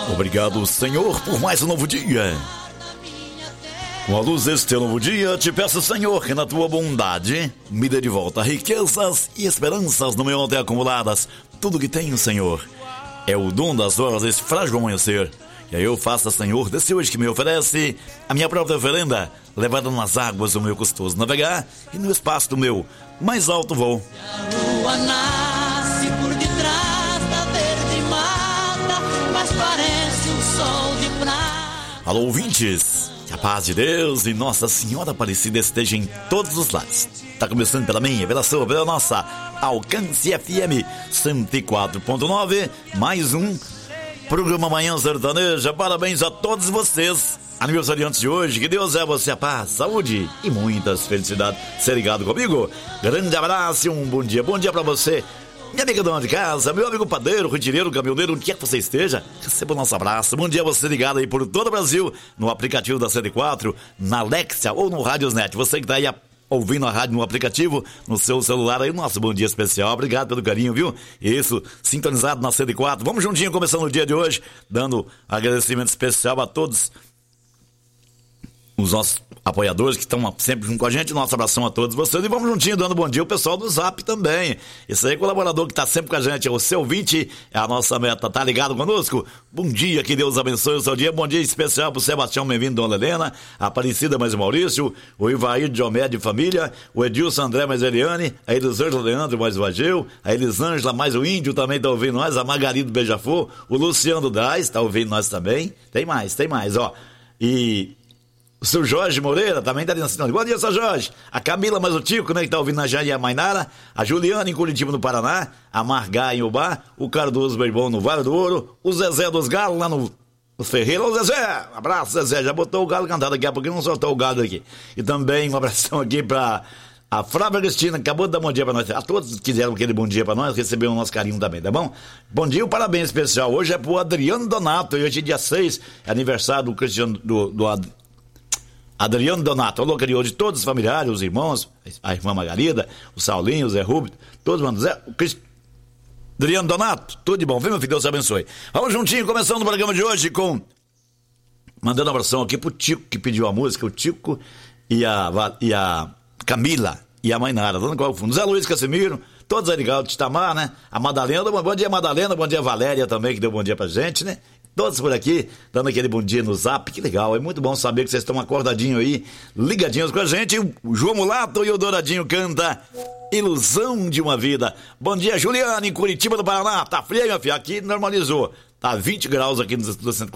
Obrigado, Senhor, por mais um novo dia. Com a luz deste novo dia, te peço, Senhor, que na tua bondade me dê de volta riquezas e esperanças no meu ontem acumuladas. Tudo que tenho, Senhor, é o dom das horas desse frágil amanhecer. E aí eu faça, Senhor, desse hoje que me oferece a minha própria oferenda, levada nas águas do meu custoso navegar e no espaço do meu mais alto voo. A lua nasce por detrás da verde mata, mas parece um sol de prata. Alô, ouvintes, que a paz de Deus e Nossa Senhora Aparecida esteja em todos os lares. Tá começando pela minha, pela sua, pela nossa Alcance FM 104.9, mais um programa Manhã Sertaneja. Parabéns a todos vocês, aniversariantes de hoje. Que Deus é você a paz, saúde e muitas felicidades. Ser ligado comigo. Grande abraço e um bom dia. Bom dia pra você, minha amiga dona de casa, meu amigo padeiro, retireiro, caminhoneiro, onde quer que você esteja, receba o nosso abraço. Bom dia a você ligado aí por todo o Brasil, no aplicativo da CD4, na Alexia ou no Radiosnet. Você que tá aí ouvindo a rádio no aplicativo, no seu celular aí, nosso bom dia especial. Obrigado pelo carinho, viu? Isso, sintonizado na CD4. Vamos juntinho, começando o dia de hoje, dando agradecimento especial a todos os nossos apoiadores que estão sempre junto com a gente. Nosso abração a todos vocês. E vamos juntinho dando bom dia ao pessoal do Zap também. Esse aí, colaborador que está sempre com a gente, é o seu ouvinte, é a nossa meta. Tá ligado conosco? Bom dia, que Deus abençoe o seu dia. Bom dia especial pro Sebastião, bem-vindo, dona Helena, a Aparecida mais o Maurício, o Ivair de Omédio e família, o Edilson André mais a Eliane, a Elisângela Leandro mais o Ageu, a Elisângela mais o Índio também tá ouvindo nós, a Margarida Beija-Flor, o Luciano Draz tá ouvindo nós também. Tem mais, ó. E o seu Jorge Moreira também tá dizendo assim, bom dia, seu Jorge. A Camila mais o Tico, né, que tá ouvindo na Jair e a Mainara. A Juliana em Curitiba, no Paraná. A Margá em Ubá. O Cardoso Beibon no Vale do Ouro. O Zezé dos Galos lá no Ferreira. Ô Zezé, abraço, Zezé. Já botou o galo cantado daqui a pouquinho, não soltou o galo aqui. E também um abração aqui pra a Flávia Cristina, que acabou de dar bom dia pra nós. A todos que quiseram aquele bom dia pra nós, receberam o nosso carinho também, tá bom? Bom dia, um parabéns especial. Hoje é pro Adriano Donato. E hoje é dia 6, é aniversário do Cristiano, Adriano Donato. Alô, querido, de todos os familiares, os irmãos, a irmã Margarida, o Saulinho, o Zé Rubio, todos, mano, Adriano Donato, tudo de bom, viu, meu filho? Deus te abençoe. Vamos juntinho, começando o programa de hoje com mandando um abração aqui pro Tico, que pediu a música, o Tico e a Camila e a Mainara, dando qual fundo, Zé Luiz Casimiro, todos aí ligados, de Itamar, né? A Madalena, bom dia Madalena, bom dia Valéria também, que deu bom dia pra gente, né? Todos por aqui, dando aquele bom dia no Zap, que legal, é muito bom saber que vocês estão acordadinhos aí, ligadinhos com a gente. O João Mulato e o Douradinho canta Ilusão de uma Vida. Bom dia, Juliana, em Curitiba do Paraná, tá frio, meu filho, aqui normalizou, tá 20 graus aqui nos estudos